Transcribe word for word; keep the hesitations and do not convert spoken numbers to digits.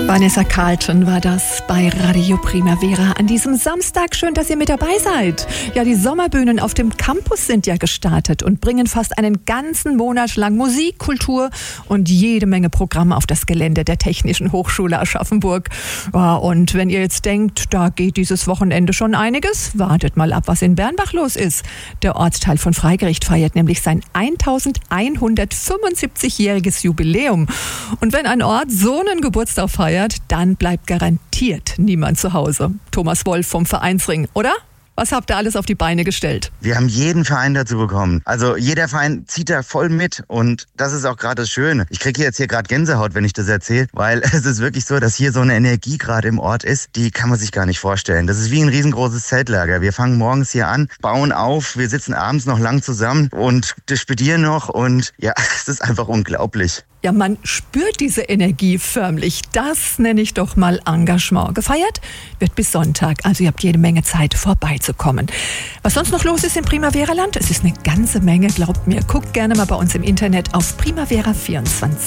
Vanessa Carlton war das bei Radio Primavera an diesem Samstag. Schön, dass ihr mit dabei seid. Ja, die Sommerbühnen auf dem Campus sind ja gestartet und bringen fast einen ganzen Monat lang Musik, Kultur und jede Menge Programme auf das Gelände der Technischen Hochschule Aschaffenburg. Ja, und wenn ihr jetzt denkt, da geht dieses Wochenende schon einiges, wartet mal ab, was in Bernbach los ist. Der Ortsteil von Freigericht feiert nämlich sein elfhundertfünfundsiebzigjähriges Jubiläum. Und wenn ein Ort so einen Geburtstag feiert, dann bleibt garantiert niemand zu Hause. Thomas Wolf vom Vereinsring, oder? Was habt ihr alles auf die Beine gestellt? Wir haben jeden Verein dazu bekommen. Also jeder Verein zieht da voll mit und das ist auch gerade das Schöne. Ich kriege jetzt hier gerade Gänsehaut, wenn ich das erzähle, weil es ist wirklich so, dass hier so eine Energie gerade im Ort ist, die kann man sich gar nicht vorstellen. Das ist wie ein riesengroßes Zeltlager. Wir fangen morgens hier an, bauen auf, wir sitzen abends noch lang zusammen und disputieren noch und ja, es ist einfach unglaublich. Ja, man spürt diese Energie förmlich. Das nenne ich doch mal Engagement. Gefeiert wird bis Sonntag, also ihr habt jede Menge Zeit vorbeizukommen. Was sonst noch los ist im Primavera-Land? Es ist eine ganze Menge, glaubt mir. Guckt gerne mal bei uns im Internet auf Primavera vierundzwanzig.